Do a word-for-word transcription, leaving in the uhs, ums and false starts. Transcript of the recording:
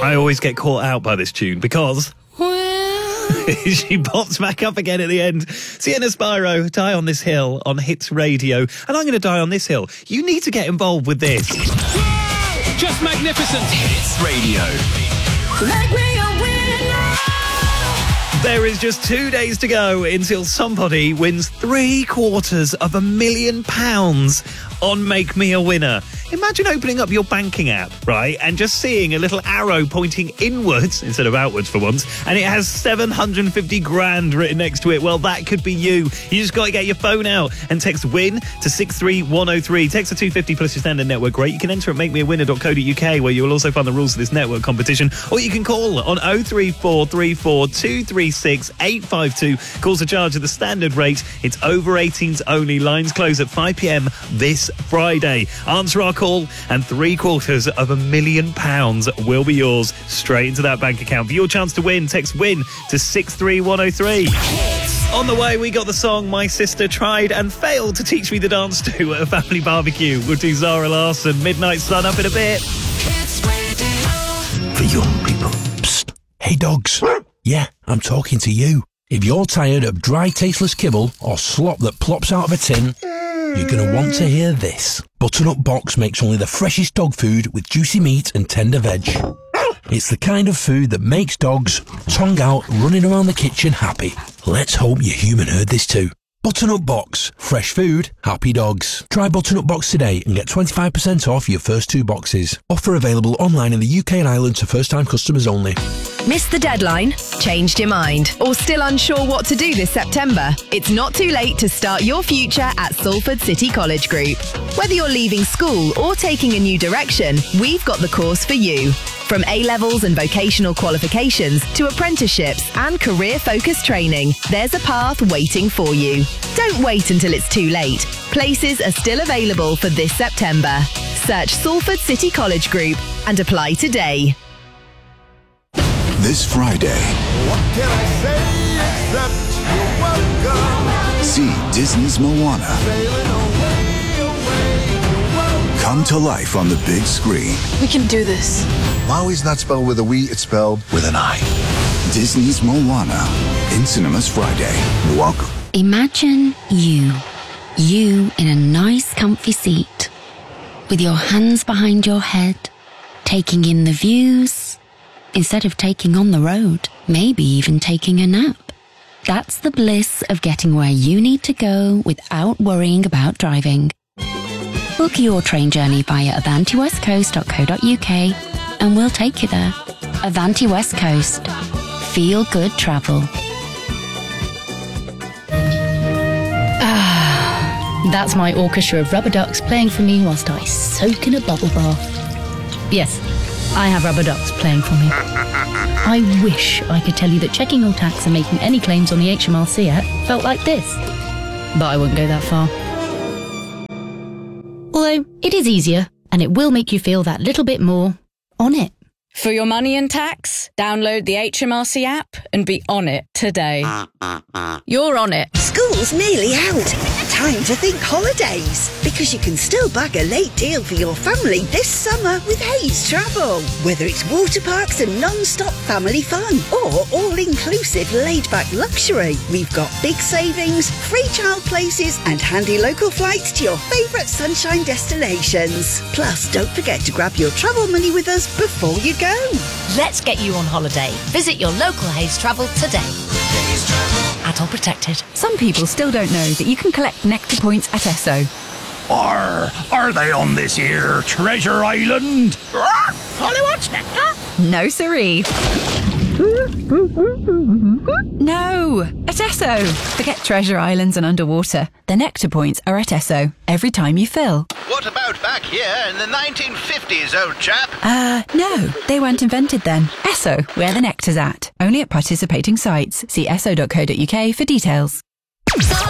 I always get caught out by this tune because she pops back up again at the end. Sienna Spyro, Die on This Hill on Hits Radio. And I'm going to die on this hill. You need to get involved with this. Just magnificent. Hits Radio. Make me a winner. There is just two days to go until somebody wins three quarters of a million pounds on Make Me a Winner. Imagine opening up your banking app, right, and just seeing a little arrow pointing inwards instead of outwards for once, and it has seven hundred fifty grand written next to it. Well, that could be you. You just got to get your phone out and text WIN to six three one oh three. Text to two fifty plus your standard network rate. You can enter at make me a winner dot co dot uk, where you will also find the rules of this network competition, or you can call on oh three four three four two three six eight five two. Calls are charged at the standard rate. It's over eighteens only. Lines close at five p.m. this Friday. Answer our call and three quarters of a million pounds will be yours straight into that bank account. For your chance to win, text WIN to six three one oh three. On the way, we got the song my sister tried and failed to teach me the dance to at a family barbecue. We'll do Zara Larsson, Midnight Sun up in a bit. For young people. Psst. Hey dogs. Yeah, I'm talking to you. If you're tired of dry, tasteless kibble or slop that plops out of a tin, you're going to want to hear this. Butternut Box makes only the freshest dog food with juicy meat and tender veg. It's the kind of food that makes dogs, tongue out, running around the kitchen happy. Let's hope your human heard this too. Butternut Box. Fresh food, happy dogs. Try Butternut Box today and get twenty-five percent off your first two boxes. Offer available online in the U K and Ireland to first-time customers only. Missed the deadline? Changed your mind? Or still unsure what to do this September? It's not too late to start your future at Salford City College Group. Whether you're leaving school or taking a new direction, we've got the course for you. From A-levels and vocational qualifications to apprenticeships and career-focused training, there's a path waiting for you. Don't wait until it's too late. Places are still available for this September. Search Salford City College Group and apply today. This Friday, what can I say except you're welcome? See Disney's Moana Sailing away, away, you're welcome. come to life on the big screen. We can do this. Maui's not spelled with a we, it's spelled with an I. Disney's Moana in cinemas Friday. You're welcome. Imagine you. You in a nice comfy seat, with your hands behind your head, taking in the views, instead of taking on the road, maybe even taking a nap. That's the bliss of getting where you need to go without worrying about driving. Book your train journey via avanti west coast dot co dot uk and we'll take you there. Avanti West Coast. Feel good travel. Ah, that's my orchestra of rubber ducks playing for me whilst I soak in a bubble bath. Yes, I have rubber ducks playing for me. I wish I could tell you that checking your tax and making any claims on the H M R C app felt like this. But I wouldn't go that far. Although, it is easier, and it will make you feel that little bit more on it. For your money and tax, download the H M R C app and be on it today. You're on it. School's nearly out. Time to think holidays, because you can still bag a late deal for your family this summer with Hayes Travel. Whether it's water parks and non-stop family fun or all-inclusive laid-back luxury, we've got big savings, free child places and handy local flights to your favourite sunshine destinations. Plus, don't forget to grab your travel money with us before you go. Let's get you on holiday. Visit your local Hayes Travel today. Hayes Travel. Adult protected. Some people still don't know that you can collect Nectar points at Esso. Are, are they on this here Treasure Island? Hollywood's Nectar? No, siree. No, at Esso. Forget Treasure Islands and underwater. The Nectar points are at Esso every time you fill. What about back here in the nineteen fifties, old chap? Uh, no, they weren't invented then. Esso, where the Nectar's at. Only at participating sites. See esso dot co dot uk for details.